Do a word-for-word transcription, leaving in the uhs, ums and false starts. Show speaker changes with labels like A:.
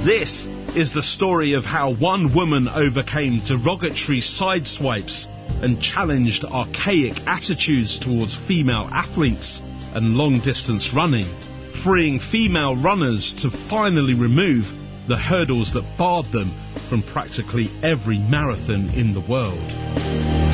A: This is the story of how one woman overcame derogatory sideswipes and challenged archaic attitudes towards female athletes and long-distance running, freeing female runners to finally remove the hurdles that barred them from practically every marathon in the world.